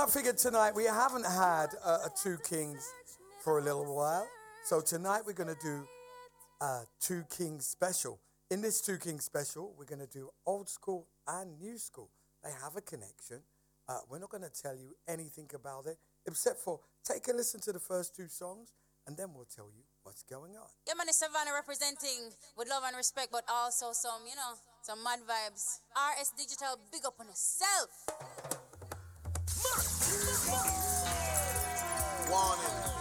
figured tonight we haven't had a Two Kings for a little while. So tonight we're going to do a Two Kings special. In this Two Kings special, we're going to do old school and new school. They have a connection. We're not going to tell you anything about it, except for take a listen to the first two songs, and then we'll tell you what's going on. Yeah, man, it's Savannah representing with love and respect, but also some, some mad vibes. RS Digital, big up on yourself. Warning.